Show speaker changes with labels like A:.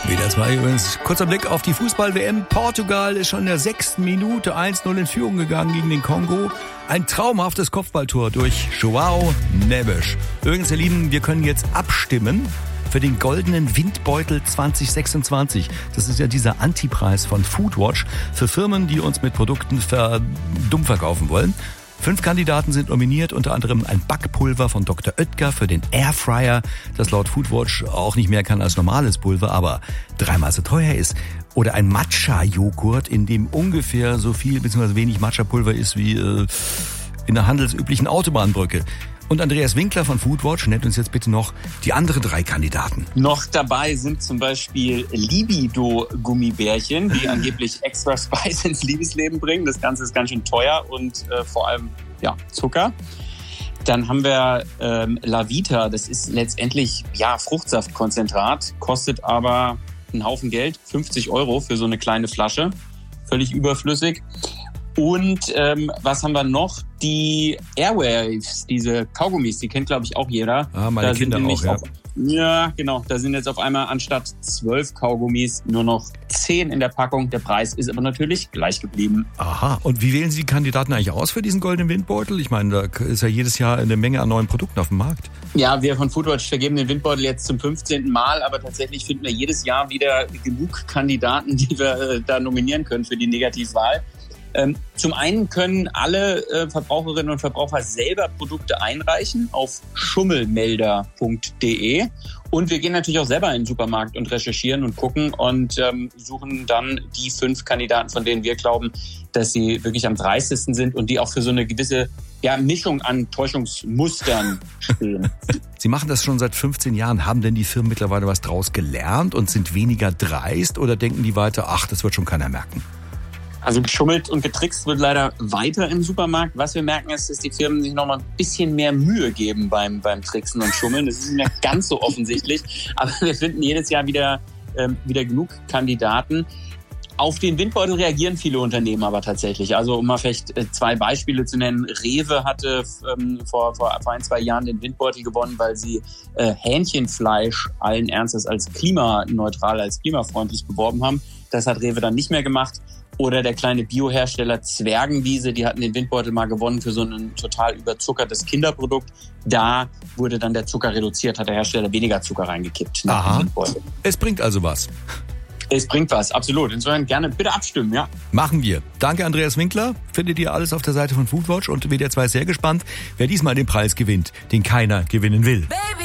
A: WDR 2 übrigens. Kurzer Blick auf die Fußball-WM. Portugal ist schon in der 6. Minute 1-0 in Führung gegangen gegen den Kongo. Ein traumhaftes Kopfballtor durch João Neves. Übrigens, ihr Lieben, wir können jetzt abstimmen für den goldenen Windbeutel 2026. Das ist ja dieser Antipreis von Foodwatch für Firmen, die uns mit Produkten dumm verkaufen wollen. 5 Kandidaten sind nominiert, unter anderem ein Backpulver von Dr. Oetker für den Airfryer, das laut Foodwatch auch nicht mehr kann als normales Pulver, aber 3-mal so teuer ist. Oder ein Matcha-Joghurt, in dem ungefähr so viel bzw. wenig Matcha-Pulver ist wie in der handelsüblichen Autobahnbrücke. Und Andreas Winkler von Foodwatch nennt uns jetzt bitte noch die anderen 3 Kandidaten.
B: Noch dabei sind zum Beispiel Libido-Gummibärchen, die angeblich extra Spice ins Liebesleben bringen. Das Ganze ist ganz schön teuer und vor allem Zucker. Dann haben wir La Vita, das ist letztendlich Fruchtsaftkonzentrat, kostet aber einen Haufen Geld, 50 € für so eine kleine Flasche, völlig überflüssig. Und was haben wir noch? Die Airwaves, diese Kaugummis, die kennt, glaube ich, auch jeder.
A: Ah, meine Kinder auch, ja.
B: Ja, genau. Da sind jetzt auf einmal anstatt 12 Kaugummis nur noch 10 in der Packung. Der Preis ist aber natürlich gleich geblieben.
A: Aha. Und wie wählen Sie die Kandidaten eigentlich aus für diesen goldenen Windbeutel? Ich meine, da ist ja jedes Jahr eine Menge an neuen Produkten auf dem Markt.
B: Ja, wir von Foodwatch vergeben den Windbeutel jetzt zum 15. Mal, aber tatsächlich finden wir jedes Jahr wieder genug Kandidaten, die wir da nominieren können für die Negativwahl. Zum einen können alle Verbraucherinnen und Verbraucher selber Produkte einreichen auf schummelmelder.de und wir gehen natürlich auch selber in den Supermarkt und recherchieren und gucken und suchen dann die 5 Kandidaten, von denen wir glauben, dass sie wirklich am dreistesten sind und die auch für so eine gewisse Mischung an Täuschungsmustern stehen.
A: Sie machen das schon seit 15 Jahren. Haben denn die Firmen mittlerweile was draus gelernt und sind weniger dreist oder denken die weiter, ach, das wird schon keiner merken?
B: Also geschummelt und getrickst wird leider weiter im Supermarkt. Was wir merken ist, dass die Firmen sich noch mal ein bisschen mehr Mühe geben beim Tricksen und Schummeln. Das ist nicht mehr ganz so offensichtlich. Aber wir finden jedes Jahr wieder genug Kandidaten. Auf den Windbeutel reagieren viele Unternehmen aber tatsächlich. Also um mal vielleicht 2 Beispiele zu nennen. Rewe hatte vor 1-2 Jahren den Windbeutel gewonnen, weil sie Hähnchenfleisch allen Ernstes als klimaneutral, als klimafreundlich beworben haben. Das hat Rewe dann nicht mehr gemacht. Oder der kleine Biohersteller Zwergenwiese, die hatten den Windbeutel mal gewonnen für so ein total überzuckertes Kinderprodukt. Da wurde dann der Zucker reduziert, hat der Hersteller weniger Zucker reingekippt.
A: Aha, es bringt also was.
B: Es bringt was, absolut. Insofern gerne bitte abstimmen, ja.
A: Machen wir. Danke, Andreas Winkler. Findet ihr alles auf der Seite von Foodwatch und WDR 2 ist sehr gespannt, wer diesmal den Preis gewinnt, den keiner gewinnen will.